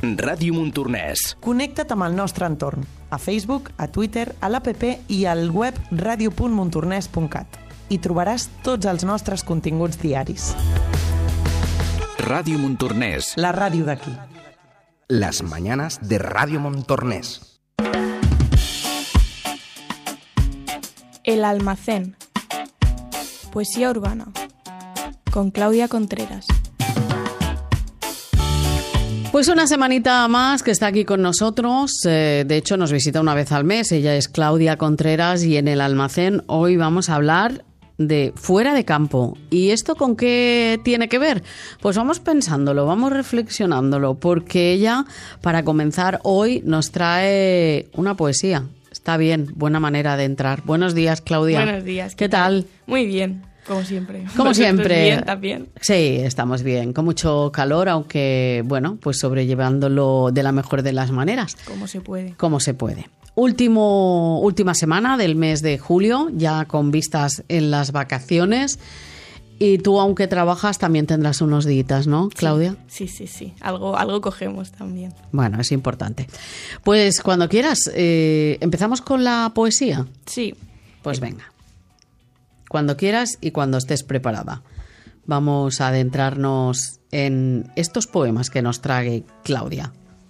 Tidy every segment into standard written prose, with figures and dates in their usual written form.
Ràdio Montornès. Connecta't amb el nostre entorn, a Facebook, a Twitter, a l'APP i al web radio.montornès.cat. Hi trobaràs tots els nostres continguts diaris. Ràdio Montornès. La ràdio d'aquí. Las mañanas de Radio Montornès. El almacén. Poesía urbana. Con Claudia Contreras. Pues una semanita más que está aquí con nosotros. De hecho, nos visita una vez al mes. Ella es Claudia Contreras y en el almacén hoy vamos a hablar de fuera de campo. ¿Y esto con qué tiene que ver? Pues vamos pensándolo, vamos reflexionándolo, porque ella, para comenzar hoy, nos trae una poesía. Está bien, buena manera de entrar. Buenos días, Claudia. Buenos días. ¿Qué tal? Muy bien. Como siempre. Como siempre. Bien, también. Sí, estamos bien, con mucho calor, aunque, bueno, pues sobrellevándolo de la mejor de las maneras. Como se puede. Como se puede. Última semana del mes de julio, ya con vistas en las vacaciones. Y tú, aunque trabajas, también tendrás unos días, ¿no, Claudia? Sí. Algo cogemos también. Bueno, es importante. Pues cuando quieras, ¿empezamos con la poesía? Sí. Pues venga. Cuando quieras y cuando estés preparada. Vamos a adentrarnos en estos poemas que nos trae Claudia.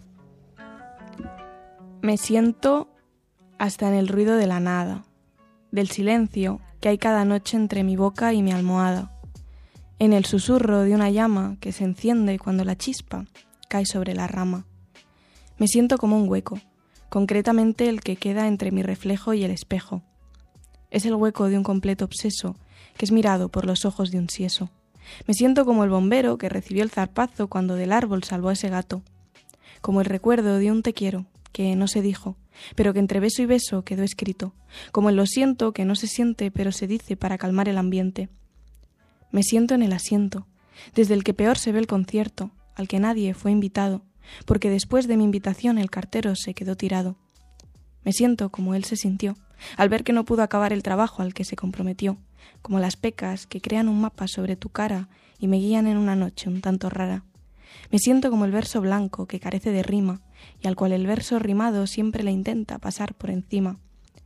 Me siento hasta en el ruido de la nada, del silencio que hay cada noche entre mi boca y mi almohada, en el susurro de una llama que se enciende cuando la chispa cae sobre la rama. Me siento como un hueco, concretamente el que queda entre mi reflejo y el espejo. Es el hueco de un completo obseso que es mirado por los ojos de un sieso. Me siento como el bombero que recibió el zarpazo cuando del árbol salvó a ese gato. Como el recuerdo de un te quiero que no se dijo, pero que entre beso y beso quedó escrito. Como el lo siento que no se siente pero se dice para calmar el ambiente. Me siento en el asiento, desde el que peor se ve el concierto, al que nadie fue invitado, porque después de mi invitación el cartero se quedó tirado. Me siento como él se sintió, al ver que no pudo acabar el trabajo al que se comprometió, como las pecas que crean un mapa sobre tu cara y me guían en una noche un tanto rara. Me siento como el verso blanco que carece de rima y al cual el verso rimado siempre le intenta pasar por encima.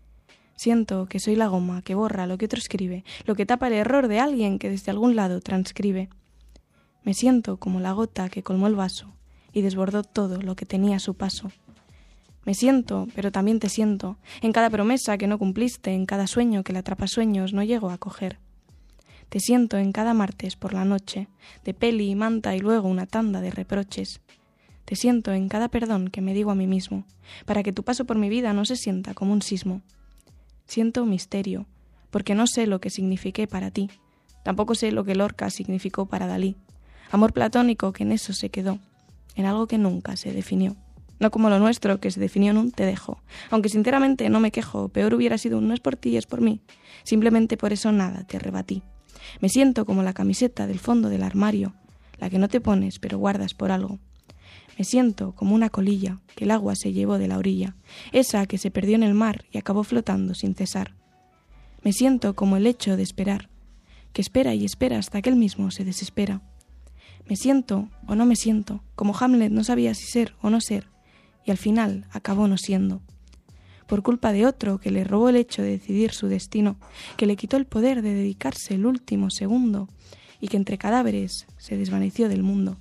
Siento que soy la goma que borra lo que otro escribe, lo que tapa el error de alguien que desde algún lado transcribe. Me siento como la gota que colmó el vaso y desbordó todo lo que tenía a su paso. Me siento, pero también te siento, en cada promesa que no cumpliste, en cada sueño que la atrapasueños no llegó a coger. Te siento en cada martes por la noche, de peli y manta y luego una tanda de reproches. Te siento en cada perdón que me digo a mí mismo, para que tu paso por mi vida no se sienta como un sismo. Siento misterio, porque no sé lo que signifiqué para ti, tampoco sé lo que Lorca significó para Dalí. Amor platónico que en eso se quedó, en algo que nunca se definió. No como lo nuestro, que se definió en un te dejo. Aunque sinceramente no me quejo, peor hubiera sido un no es por ti, es por mí. Simplemente por eso nada te rebatí. Me siento como la camiseta del fondo del armario, la que no te pones pero guardas por algo. Me siento como una colilla que el agua se llevó de la orilla, esa que se perdió en el mar y acabó flotando sin cesar. Me siento como el hecho de esperar, que espera y espera hasta que él mismo se desespera. Me siento o no me siento, como Hamlet no sabía si ser o no ser, y al final acabó no siendo. Por culpa de otro que le robó el hecho de decidir su destino, que le quitó el poder de dedicarse el último segundo, y que entre cadáveres se desvaneció del mundo.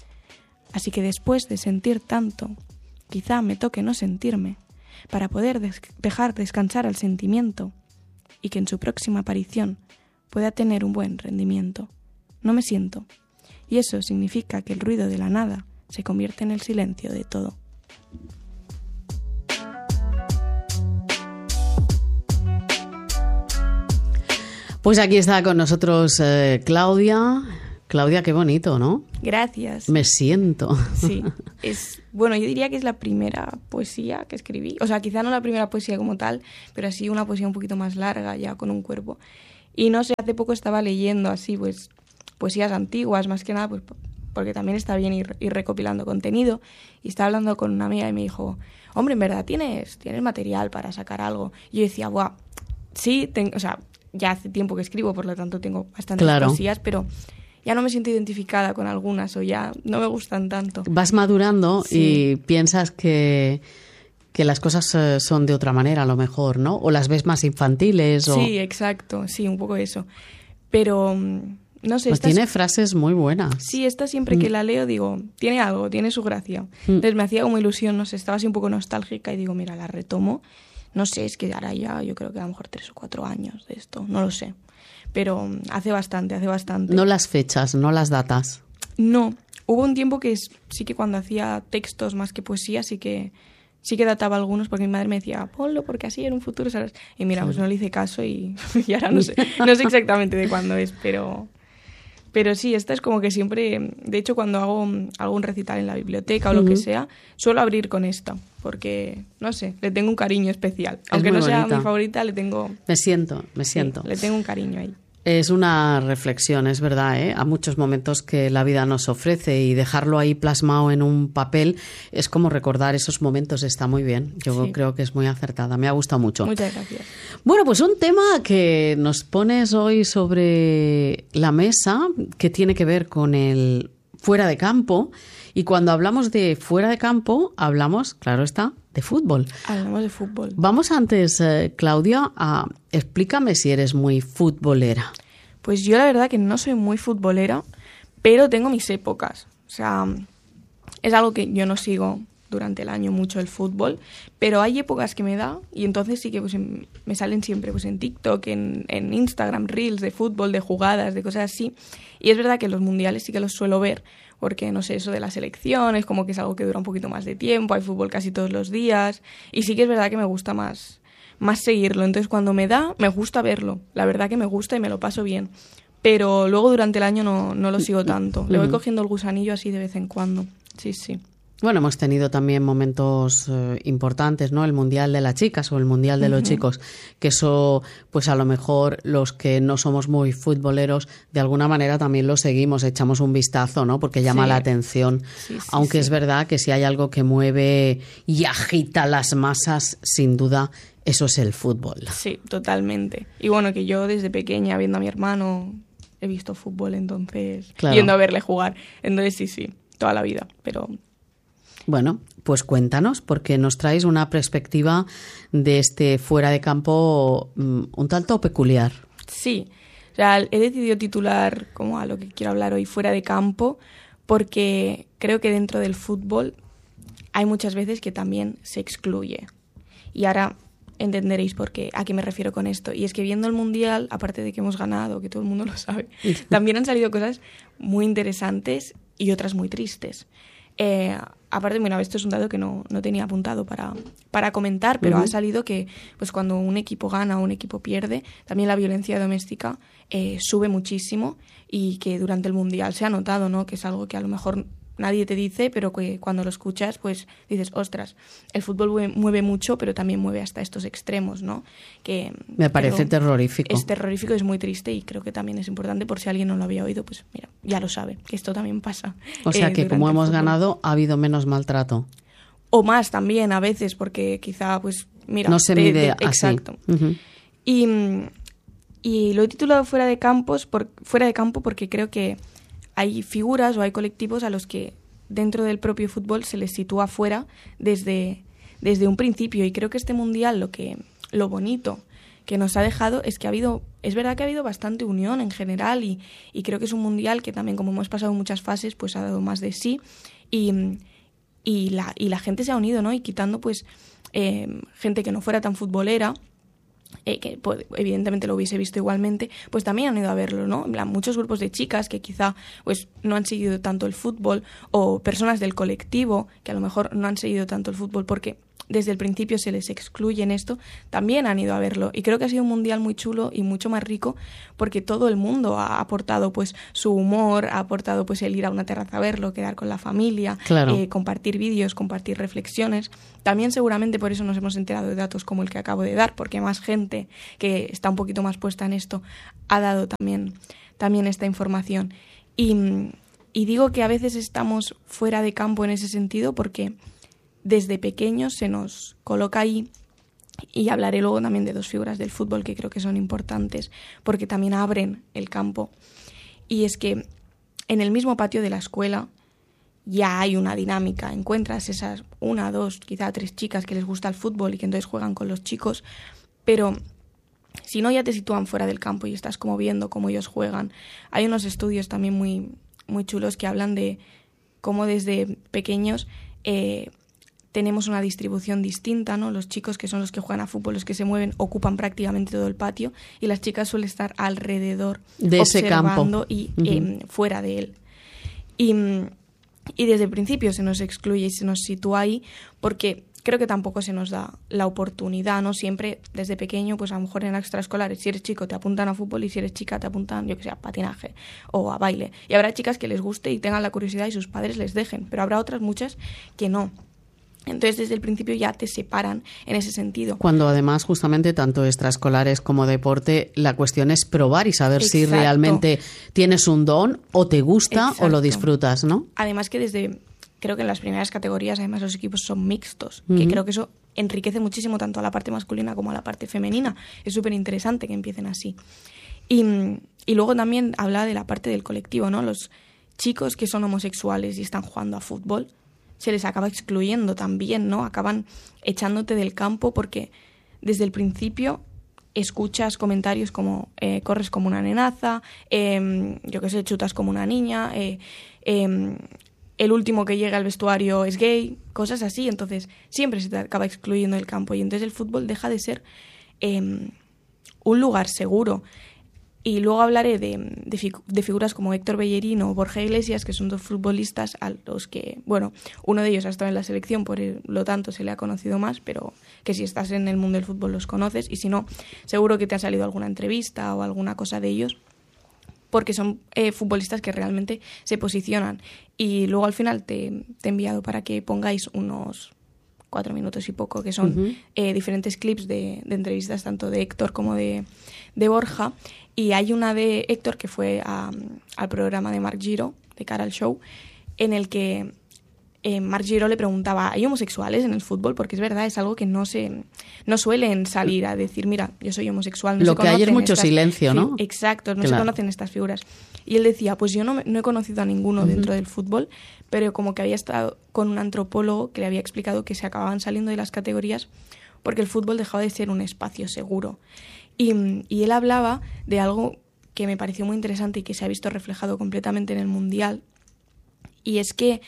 Así que después de sentir tanto, quizá me toque no sentirme, para poder dejar descansar al sentimiento, y que en su próxima aparición pueda tener un buen rendimiento. No me siento, y eso significa que el ruido de la nada se convierte en el silencio de todo. Pues aquí está con nosotros Claudia. Claudia, qué bonito, ¿no? Gracias. Me siento. Sí, yo diría que es la primera poesía que escribí. O sea, quizá no la primera poesía como tal, pero así una poesía un poquito más larga, ya con un cuerpo. Y no sé, hace poco estaba leyendo así, pues, poesías antiguas, más que nada, pues, porque también está bien ir recopilando contenido. Y estaba hablando con una amiga y me dijo, hombre, en verdad tienes material para sacar algo. Y yo decía, buah, sí, ya hace tiempo que escribo, por lo tanto tengo bastantes poesías, pero ya no me siento identificada con algunas o ya no me gustan tanto. Vas madurando y piensas que las cosas son de otra manera a lo mejor, ¿no? O las ves más infantiles. Sí, exacto, sí, un poco eso. Pero, no sé. Pues tiene frases muy buenas. Sí, esta siempre que la leo digo, tiene algo, tiene su gracia. Entonces me hacía como ilusión, no sé, estaba así un poco nostálgica y digo, mira, la retomo. No sé, es que ahora ya yo creo que a lo mejor 3 o 4 años de esto, no lo sé. Pero hace bastante. No las fechas, no las datas. No, hubo un tiempo que sí que cuando hacía textos más que poesía sí que databa algunos porque mi madre me decía, ponlo porque así en un futuro ¿sabes? Y mira, pues no le hice caso y ahora no sé exactamente de cuándo es, pero sí, esta es como que siempre, de hecho cuando hago algún recital en la biblioteca o lo que sea, suelo abrir con esta, porque, no sé, le tengo un cariño especial. Aunque no sea mi favorita, le tengo... Me siento. Sí, le tengo un cariño ahí. Es una reflexión, es verdad, ¿eh? A muchos momentos que la vida nos ofrece y dejarlo ahí plasmado en un papel es como recordar esos momentos, está muy bien. Yo creo que es muy acertada, me ha gustado mucho. Muchas gracias. Bueno, pues un tema que nos pones hoy sobre la mesa que tiene que ver con el fuera de campo, y cuando hablamos de fuera de campo hablamos, claro está, de fútbol. Hablamos de fútbol. Vamos antes, Claudia, explícame si eres muy futbolera. Pues yo la verdad que no soy muy futbolera, pero tengo mis épocas. O sea, es algo que yo no sigo durante el año mucho el fútbol, pero hay épocas que me da y entonces sí que pues, me salen siempre pues, en TikTok, en Instagram, reels de fútbol, de jugadas, de cosas así. Y es verdad que los mundiales sí que los suelo ver, porque, no sé, eso de la selección es como que es algo que dura un poquito más de tiempo, hay fútbol casi todos los días, y sí que es verdad que me gusta más seguirlo. Entonces, cuando me da, me gusta verlo. La verdad que me gusta y me lo paso bien. Pero luego durante el año no lo sigo tanto. Le voy cogiendo el gusanillo así de vez en cuando. Sí, sí. Bueno, hemos tenido también momentos importantes, ¿no? El Mundial de las Chicas o el Mundial de los Chicos, que eso, pues a lo mejor los que no somos muy futboleros, de alguna manera también lo seguimos, echamos un vistazo, ¿no? Porque llama la atención. Sí, aunque es verdad que si hay algo que mueve y agita las masas, sin duda, eso es el fútbol. Sí, totalmente. Y bueno, que yo desde pequeña, viendo a mi hermano, he visto fútbol, entonces, yendo a verle jugar. Entonces, sí, toda la vida, pero... Bueno, pues cuéntanos, porque nos traes una perspectiva de este fuera de campo un tanto peculiar. Sí, o sea, he decidido titular como a lo que quiero hablar hoy fuera de campo, porque creo que dentro del fútbol hay muchas veces que también se excluye. Y ahora entenderéis a qué me refiero con esto. Y es que viendo el Mundial, aparte de que hemos ganado, que todo el mundo lo sabe, también han salido cosas muy interesantes y otras muy tristes. Aparte, mira, esto es un dato que no tenía apuntado para comentar, pero ha salido que pues cuando un equipo gana o un equipo pierde, también la violencia doméstica sube muchísimo y que durante el Mundial se ha notado, ¿no? Que es algo que a lo mejor nadie te dice, pero que cuando lo escuchas, pues dices, ostras, el fútbol mueve mucho, pero también mueve hasta estos extremos, ¿no? Que me parece terrorífico. Es terrorífico, es muy triste y creo que también es importante, por si alguien no lo había oído, pues mira, ya lo sabe, que esto también pasa. O sea que como hemos ganado, ha habido menos maltrato. O más también a veces, porque quizá, pues, mira... No se mide así. Exacto. Y lo he titulado fuera de campo porque creo que hay figuras o hay colectivos a los que dentro del propio fútbol se les sitúa fuera desde un principio. Y creo que este Mundial lo bonito que nos ha dejado es que es verdad que ha habido bastante unión en general y creo que es un Mundial que también, como hemos pasado muchas fases, pues ha dado más de sí y la gente se ha unido, ¿no? Y quitando pues gente que no fuera tan futbolera, que pues, evidentemente lo hubiese visto igualmente, pues también han ido a verlo, ¿no? En plan, muchos grupos de chicas que quizá pues no han seguido tanto el fútbol o personas del colectivo que a lo mejor no han seguido tanto el fútbol porque desde el principio se les excluye en esto, también han ido a verlo. Y creo que ha sido un mundial muy chulo y mucho más rico porque todo el mundo ha aportado pues su humor, ha aportado pues el ir a una terraza a verlo, quedar con la familia, claro. Compartir vídeos, compartir reflexiones. También seguramente por eso nos hemos enterado de datos como el que acabo de dar, porque más gente que está un poquito más puesta en esto ha dado también esta información. Y digo que a veces estamos fuera de campo en ese sentido porque desde pequeños se nos coloca ahí, y hablaré luego también de dos figuras del fútbol que creo que son importantes porque también abren el campo, y es que en el mismo patio de la escuela ya hay una dinámica. Encuentras esas 1, 2, quizá 3 chicas que les gusta el fútbol y que entonces juegan con los chicos, pero si no ya te sitúan fuera del campo y estás como viendo cómo ellos juegan. Hay unos estudios también muy, muy chulos que hablan de cómo desde pequeños tenemos una distribución distinta, ¿no? Los chicos, que son los que juegan a fútbol, los que se mueven, ocupan prácticamente todo el patio, y las chicas suelen estar alrededor de ese observando campo y fuera de él. Y desde el principio se nos excluye y se nos sitúa ahí porque creo que tampoco se nos da la oportunidad, ¿no? Siempre desde pequeño, pues a lo mejor en extraescolares, si eres chico te apuntan a fútbol y si eres chica te apuntan, yo que sé, a patinaje o a baile. Y habrá chicas que les guste y tengan la curiosidad y sus padres les dejen, pero habrá otras muchas que no. Entonces, desde el principio ya te separan en ese sentido. Cuando además, justamente, tanto extraescolares como deporte, la cuestión es probar y saber si realmente tienes un don o te gusta o lo disfrutas, ¿no? Además que creo que en las primeras categorías, además, los equipos son mixtos, que creo que eso enriquece muchísimo tanto a la parte masculina como a la parte femenina. Es súper interesante que empiecen así. Y luego también habla de la parte del colectivo, ¿no? Los chicos que son homosexuales y están jugando a fútbol, se les acaba excluyendo también, ¿no? Acaban echándote del campo porque desde el principio escuchas comentarios como corres como una nenaza, yo qué sé, chutas como una niña, el último que llega al vestuario es gay, cosas así. Entonces siempre se te acaba excluyendo del campo y entonces el fútbol deja de ser un lugar seguro. Y luego hablaré de figuras como Héctor Bellerín o Borja Iglesias, que son 2 futbolistas a los que, bueno, uno de ellos ha estado en la selección, por lo tanto se le ha conocido más, pero que si estás en el mundo del fútbol los conoces, y si no, seguro que te ha salido alguna entrevista o alguna cosa de ellos, porque son futbolistas que realmente se posicionan. Y luego al final te he enviado para que pongáis unos 4 minutos y poco, que son diferentes clips de entrevistas tanto de Héctor como de Borja. Y hay una de Héctor que fue al programa de Marc Giro, de cara al show, en el que Marc Giro le preguntaba, ¿hay homosexuales en el fútbol? Porque es verdad, es algo que no suelen salir a decir, mira, yo soy homosexual. No Lo que hay es mucho silencio, ¿no? Exacto, no se conocen estas figuras. Y él decía, pues yo no he conocido a ninguno dentro del fútbol, pero como que había estado con un antropólogo que le había explicado que se acababan saliendo de las categorías porque el fútbol dejaba de ser un espacio seguro. Y él hablaba de algo que me pareció muy interesante y que se ha visto reflejado completamente en el Mundial, y es que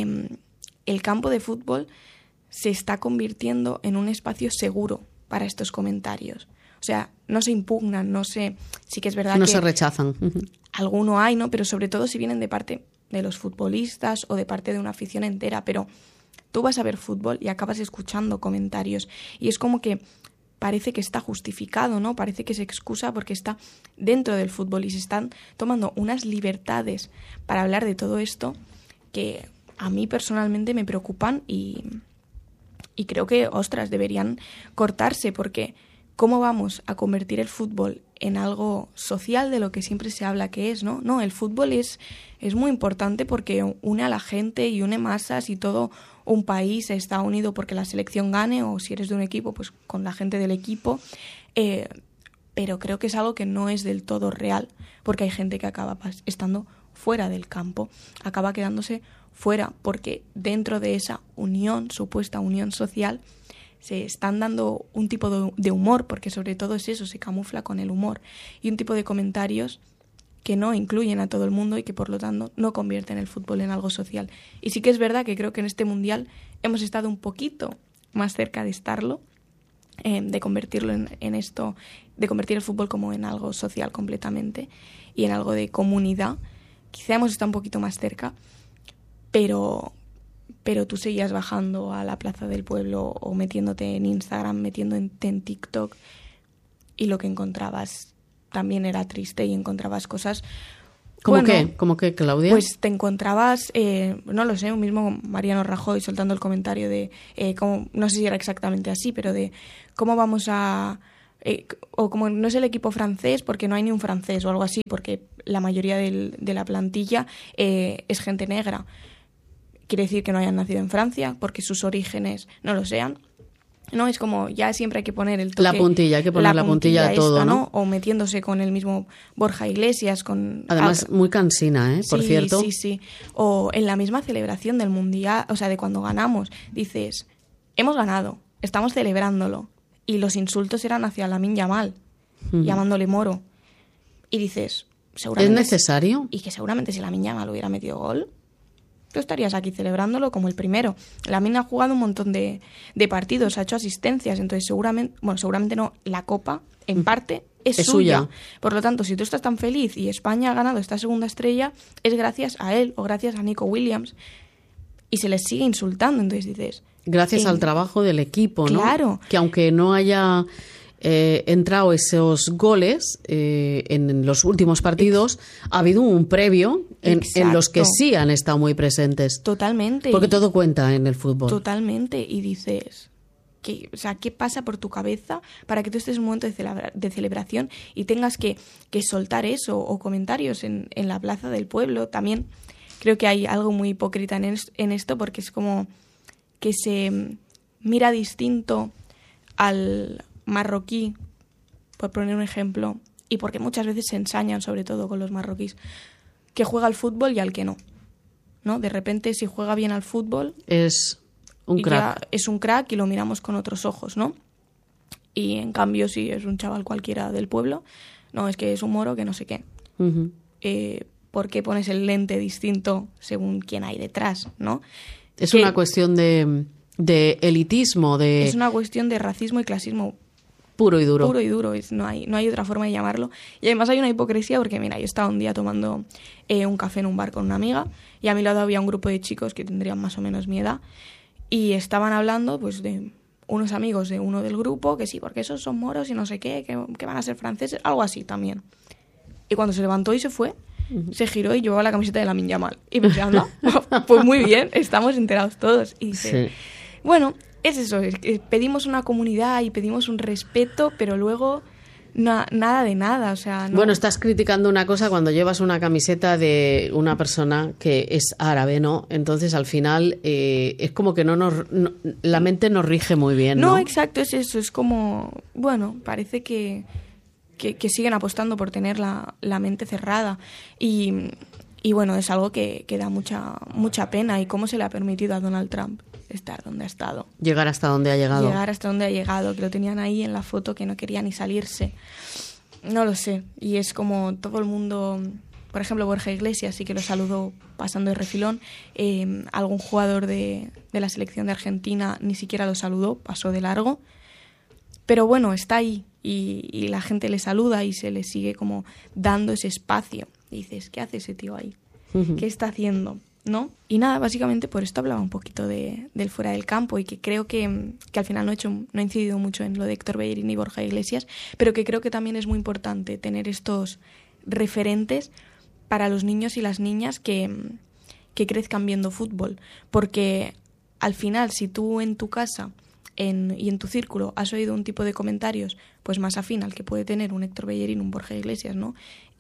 el campo de fútbol se está convirtiendo en un espacio seguro para estos comentarios. O sea, no se impugnan, sí que es verdad que... No se rechazan. Alguno hay, ¿no? Pero sobre todo si vienen de parte de los futbolistas o de parte de una afición entera, pero tú vas a ver fútbol y acabas escuchando comentarios y es como que parece que está justificado, ¿no? Parece que se excusa porque está dentro del fútbol y se están tomando unas libertades para hablar de todo esto que a mí personalmente me preocupan y creo que, ostras, deberían cortarse porque ¿cómo vamos a convertir el fútbol en algo social de lo que siempre se habla que es, ¿no? No, el fútbol es muy importante porque une a la gente y une masas y todo un país está unido porque la selección gane o si eres de un equipo, pues con la gente del equipo. Pero creo que es algo que no es del todo real porque hay gente que acaba estando fuera del campo, acaba quedándose fuera porque dentro de esa unión, supuesta unión social, se están dando un tipo de humor, porque sobre todo es eso, se camufla con el humor, y un tipo de comentarios que no incluyen a todo el mundo y que por lo tanto no convierten el fútbol en algo social. Y sí que es verdad que creo que en este Mundial hemos estado un poquito más cerca de estarlo, de convertirlo en esto, de convertir el fútbol como en algo social completamente y en algo de comunidad. Quizá hemos estado un poquito más cerca, pero tú seguías bajando a la plaza del pueblo o metiéndote en Instagram, metiéndote en TikTok y lo que encontrabas también era triste y encontrabas cosas... ¿Cómo qué? ¿Cómo qué, Claudia? Pues te encontrabas, no lo sé, un mismo Mariano Rajoy soltando el comentario de, no sé si era exactamente así, pero de cómo vamos a... o como no es el equipo francés porque no hay ni un francés o algo así, porque la mayoría de la plantilla es gente negra. Quiere decir que no hayan nacido en Francia porque sus orígenes no lo sean. ¿no? Es como ya siempre hay que poner el toque. La puntilla, hay que poner la puntilla a todo, ¿no? O metiéndose con el mismo Borja Iglesias. Además, muy cansina, por cierto. Sí. O en la misma celebración del Mundial, o sea, de cuando ganamos, dices, hemos ganado, estamos celebrándolo. Y los insultos eran hacia Lamine Yamal, llamándole moro. Y dices, seguramente... ¿Es necesario? Y que seguramente si Lamine Yamal hubiera metido gol, tú estarías aquí celebrándolo como el primero. Lamine ha jugado un montón de partidos, ha hecho asistencias, entonces seguramente no, la Copa, en parte, es suya. Por lo tanto, si tú estás tan feliz y España ha ganado esta segunda estrella, es gracias a él o gracias a Nico Williams. Y se les sigue insultando, entonces dices... Gracias al trabajo del equipo, ¿no? Claro. Que aunque no haya... entrado esos goles en los últimos partidos, ha habido un previo en los que sí han estado muy presentes. Totalmente. Porque todo cuenta en el fútbol. Totalmente. Y dices, ¿qué pasa por tu cabeza para que tú estés en un momento de celebración y tengas que soltar eso o comentarios en la plaza del pueblo? También creo que hay algo muy hipócrita en esto, porque es como que se mira distinto al marroquí, por poner un ejemplo, y porque muchas veces se ensañan, sobre todo con los marroquíes, que juega al fútbol y al que no. De repente, si juega bien al fútbol... Es un crack. Es un crack y lo miramos con otros ojos, ¿no? Y en cambio, si es un chaval cualquiera del pueblo, no, es que es un moro que no sé qué. Uh-huh. ¿Por qué pones el lente distinto según quién hay detrás, no? Es una cuestión de elitismo, Es una cuestión de racismo y clasismo puro y duro. Puro y duro, no hay otra forma de llamarlo. Y además hay una hipocresía porque, mira, yo estaba un día tomando un café en un bar con una amiga y a mi lado había un grupo de chicos que tendrían más o menos mi edad y estaban hablando pues de unos amigos de uno del grupo que sí, porque esos son moros y no sé qué, que van a ser franceses, algo así también. Y cuando se levantó y se fue, se giró y llevaba la camiseta de Lamine Yamal. Y me decía, pues muy bien, estamos enterados todos. Y dice, bueno, es eso, es que pedimos una comunidad y pedimos un respeto, pero luego nada de nada, o sea... No. Bueno, estás criticando una cosa cuando llevas una camiseta de una persona que es árabe, ¿no? Entonces, al final, es como que la mente nos rige muy bien, ¿no? No, exacto, es eso, es como... Bueno, parece que siguen apostando por tener la mente cerrada y bueno, es algo que da mucha pena. ¿Y cómo se le ha permitido a Donald Trump estar donde ha estado? Llegar hasta donde ha llegado. Llegar hasta donde ha llegado, que lo tenían ahí en la foto, que no quería ni salirse. No lo sé. Y es como todo el mundo... Por ejemplo, Borja Iglesias sí que lo saludó pasando de refilón. Algún jugador de la selección de Argentina ni siquiera lo saludó, pasó de largo. Pero bueno, está ahí y la gente le saluda y se le sigue como dando ese espacio. Y dices, ¿qué hace ese tío ahí? Uh-huh. ¿Qué está haciendo? ¿No? Y nada, básicamente por esto hablaba un poquito del fuera del campo y que creo que al final no he incidido mucho en lo de Héctor Bellerín y Borja Iglesias, pero que creo que también es muy importante tener estos referentes para los niños y las niñas que crezcan viendo fútbol. Porque al final, si tú en tu casa y en tu círculo has oído un tipo de comentarios pues más afín al que puede tener un Héctor Bellerín, un Borja Iglesias, ¿no?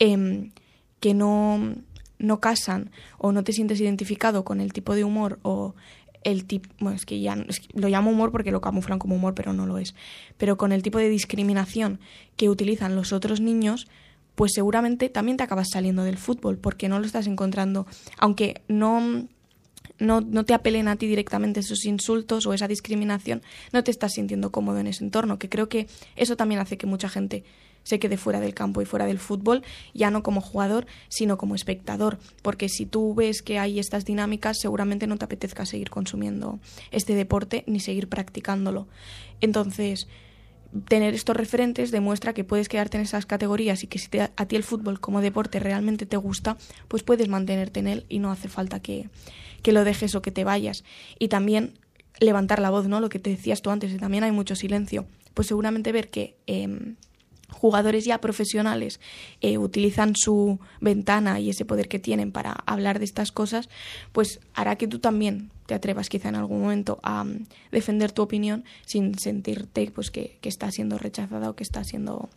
Que no casan o no te sientes identificado con el tipo de humor o el tipo... Bueno, es que lo llamo humor porque lo camuflan como humor, pero no lo es. Pero con el tipo de discriminación que utilizan los otros niños, pues seguramente también te acabas saliendo del fútbol porque no lo estás encontrando. Aunque no te apelen a ti directamente esos insultos o esa discriminación, no te estás sintiendo cómodo en ese entorno, que creo que eso también hace que mucha gente se quede fuera del campo y fuera del fútbol, ya no como jugador, sino como espectador, porque si tú ves que hay estas dinámicas, seguramente no te apetezca seguir consumiendo este deporte ni seguir practicándolo. Entonces, tener estos referentes demuestra que puedes quedarte en esas categorías y que si a ti el fútbol como deporte realmente te gusta, pues puedes mantenerte en él y no hace falta que lo dejes o que te vayas. Y también levantar la voz, ¿no? Lo que te decías tú antes, que también hay mucho silencio. Pues seguramente ver que jugadores ya profesionales utilizan su ventana y ese poder que tienen para hablar de estas cosas, pues hará que tú también te atrevas quizá en algún momento a defender tu opinión sin sentirte pues que está siendo rechazada o que está siendo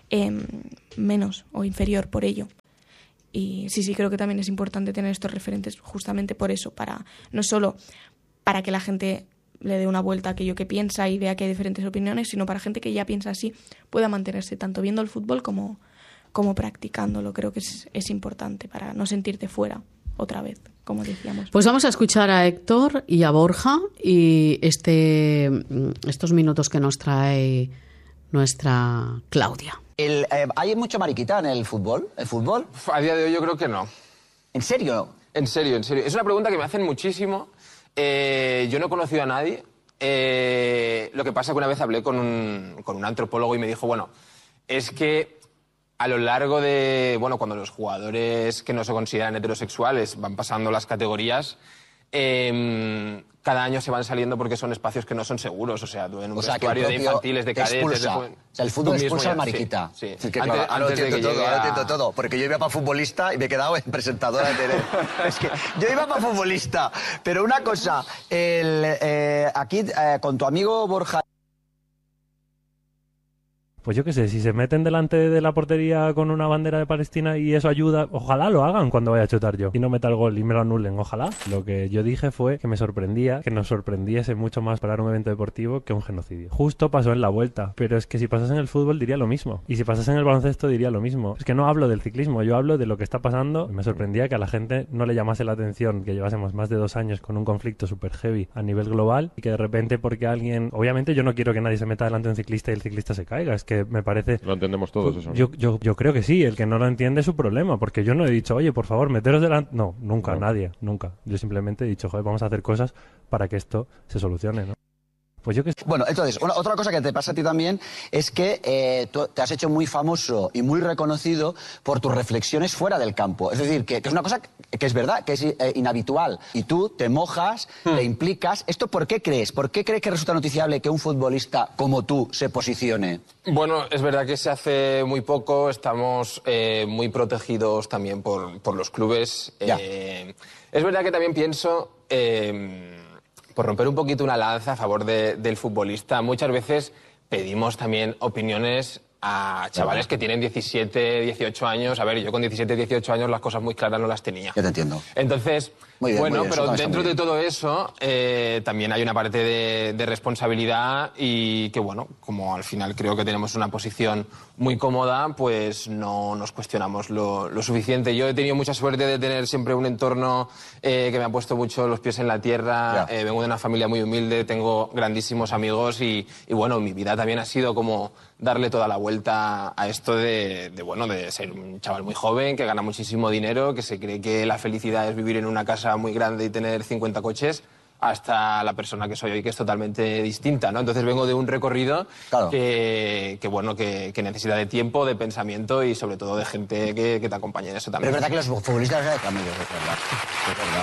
menos o inferior por ello. Y sí, creo que también es importante tener estos referentes justamente por eso, para no solo para que la gente le dé una vuelta a aquello que piensa y vea que hay diferentes opiniones, sino para gente que ya piensa así pueda mantenerse tanto viendo el fútbol como practicándolo. Creo que es importante para no sentirte fuera otra vez, como decíamos. Pues vamos a escuchar a Héctor y a Borja y estos minutos que nos trae nuestra Claudia. ¿Hay mucho mariquita en el fútbol? A día de hoy yo creo que no. ¿En serio? En serio. Es una pregunta que me hacen muchísimo. Yo no he conocido a nadie. Lo que pasa es que una vez hablé con un antropólogo y me dijo, bueno, es que a lo largo de, cuando los jugadores que no se consideran heterosexuales van pasando las categorías, cada año se van saliendo porque son espacios que no son seguros. O sea, tú en un vestuario de infantiles, de cadetes... el fútbol expulsa al mariquita. Sí. Es que, claro, ahora entiendo todo. Porque yo iba para futbolista y me he quedado en presentadora de tele. Es que yo iba para futbolista. Pero una cosa, aquí con tu amigo Borja... Pues yo qué sé, si se meten delante de la portería con una bandera de Palestina y eso ayuda, ojalá lo hagan cuando vaya a chutar yo y no meta el gol y me lo anulen, ojalá. Lo que yo dije fue que me sorprendía, que nos sorprendiese mucho más parar un evento deportivo que un genocidio. Justo pasó en la vuelta, pero es que si pasase en el fútbol diría lo mismo, y si pasase en el baloncesto diría lo mismo. Es que no hablo del ciclismo, yo hablo de lo que está pasando. Me sorprendía que a la gente no le llamase la atención que llevásemos más de 2 años con un conflicto super heavy a nivel global y que de repente porque alguien... Obviamente yo no quiero que nadie se meta delante de un ciclista y el ciclista se caiga, es que me parece... Lo entendemos todos eso, ¿no? Yo creo que sí, el que no lo entiende es su problema, porque yo no he dicho, oye, por favor, meteros delante... No, nunca, nadie, nunca. Yo simplemente he dicho, joder, vamos a hacer cosas para que esto se solucione, ¿no? Pues yo que... Bueno, entonces, otra cosa que te pasa a ti también es que tú te has hecho muy famoso y muy reconocido por tus reflexiones fuera del campo. Es decir, que es una cosa que es verdad, que es inhabitual. Y tú te mojas, te implicas. ¿Esto por qué crees? ¿Por qué crees que resulta noticiable que un futbolista como tú se posicione? Bueno, es verdad que se hace muy poco. Estamos muy protegidos también por los clubes. Es verdad que también pienso... por romper un poquito una lanza a favor del futbolista, muchas veces pedimos también opiniones a chavales que tienen 17, 18 años. A ver, yo con 17, 18 años las cosas muy claras no las tenía. Ya te entiendo. Entonces, muy bien, pero dentro de todo eso también hay una parte de responsabilidad y que, como al final creo que tenemos una posición muy cómoda, pues no nos cuestionamos lo suficiente. Yo he tenido mucha suerte de tener siempre un entorno que me ha puesto mucho los pies en la tierra. Vengo de una familia muy humilde, tengo grandísimos amigos y mi vida también ha sido como darle toda la vuelta a esto de ser un chaval muy joven, que gana muchísimo dinero, que se cree que la felicidad es vivir en una casa muy grande y tener 50 coches, hasta la persona que soy hoy, que es totalmente distinta, ¿no? Entonces vengo de un recorrido que necesita de tiempo, de pensamiento y sobre todo de gente que te acompañe en eso también. Pero es verdad que los futbolistas amigos, es verdad.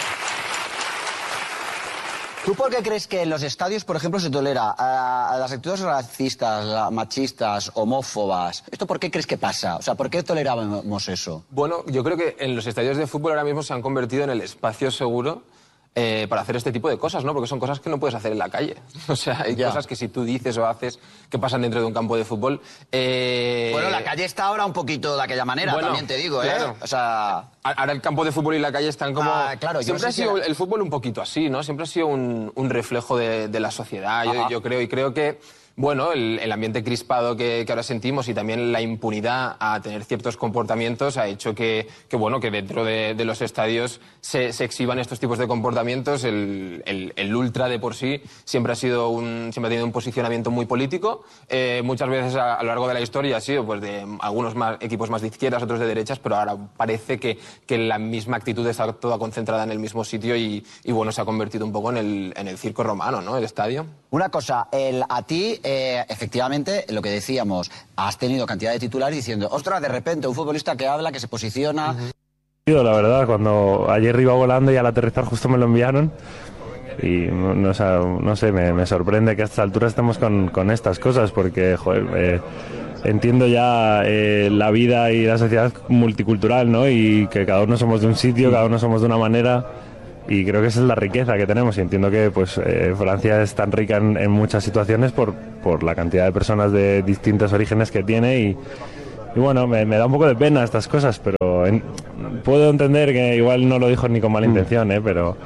¿Tú por qué crees que en los estadios, por ejemplo, se tolera a las actitudes racistas, machistas, homófobas? ¿Esto por qué crees que pasa? O sea, ¿por qué toleramos eso? Bueno, yo creo que en los estadios de fútbol ahora mismo se han convertido en el espacio seguro para hacer este tipo de cosas, ¿no? Porque son cosas que no puedes hacer en la calle. O sea, hay cosas que si tú dices o haces que pasan dentro de un campo de fútbol... Bueno, la calle está ahora un poquito de aquella manera, también te digo, claro. O sea... Ahora el campo de fútbol y la calle están como... claro, siempre ha sido el fútbol un poquito así, ¿no? Siempre ha sido un reflejo de la sociedad, yo creo. Y creo que, el ambiente crispado que ahora sentimos y también la impunidad a tener ciertos comportamientos ha hecho que dentro de los estadios se exhiban estos tipos de comportamientos. El ultra de por sí siempre ha tenido un posicionamiento muy político. Muchas veces a lo largo de la historia ha sido pues de algunos equipos más de izquierdas, otros de derechas, pero ahora parece que la misma actitud está toda concentrada en el mismo sitio y se ha convertido un poco en el circo romano, ¿no? El estadio. Una cosa, a ti, efectivamente, lo que decíamos, has tenido cantidad de titulares diciendo, ostras, de repente un futbolista que habla, que se posiciona... La verdad, cuando ayer iba volando y al aterrizar justo me lo enviaron y no sé, me sorprende que a estas alturas estemos con estas cosas porque, entiendo ya la vida y la sociedad multicultural, ¿no? Y que cada uno somos de un sitio, cada uno somos de una manera... Y creo que esa es la riqueza que tenemos y entiendo que Francia es tan rica en muchas situaciones por la cantidad de personas de distintos orígenes que tiene y me da un poco de pena estas cosas, pero puedo entender que igual no lo dijo ni con mala intención, pero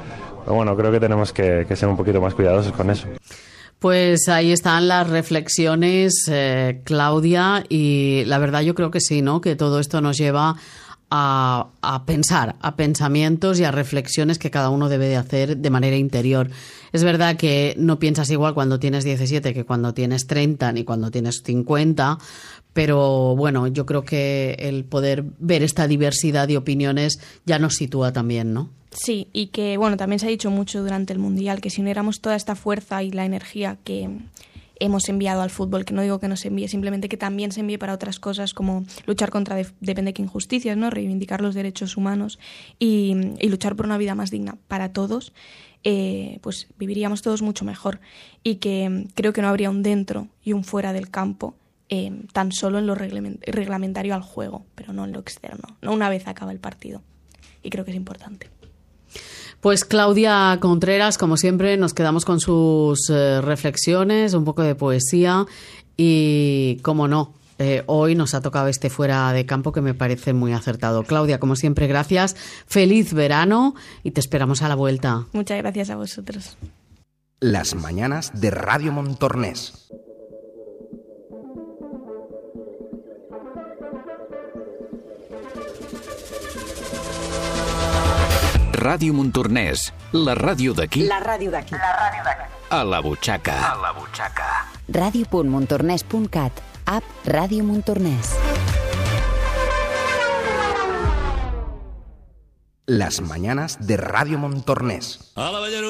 Pero bueno, creo que tenemos que ser un poquito más cuidadosos con eso. Pues ahí están las reflexiones, Claudia, y la verdad yo creo que sí, ¿no? Que todo esto nos lleva a pensar, a pensamientos y a reflexiones que cada uno debe de hacer de manera interior. Es verdad que no piensas igual cuando tienes 17 que cuando tienes 30 ni cuando tienes 50, pero bueno, yo creo que el poder ver esta diversidad de opiniones ya nos sitúa también, ¿no? Sí, y que bueno, también se ha dicho mucho durante el Mundial que si uniéramos toda esta fuerza y la energía que hemos enviado al fútbol, que no digo que no se envíe, simplemente que también se envíe para otras cosas como luchar contra depende qué injusticias, ¿no? Reivindicar los derechos humanos y luchar por una vida más digna para todos, pues viviríamos todos mucho mejor. Y que creo que no habría un dentro y un fuera del campo, tan solo en lo reglamentario al juego, pero no en lo externo, no una vez acaba el partido. Y creo que es importante. Pues Claudia Contreras, como siempre, nos quedamos con sus reflexiones, un poco de poesía y, como no, hoy nos ha tocado este fuera de campo que me parece muy acertado. Claudia, como siempre, gracias. Feliz verano y te esperamos a la vuelta. Muchas gracias a vosotros. Las mañanas de Radio Montornès. Ràdio Montornès, la ràdio d'aquí. La ràdio d'aquí. A la butxaca. Radio.montornès.cat. App Ràdio Montornès. Las mañanas de Radio Montornès.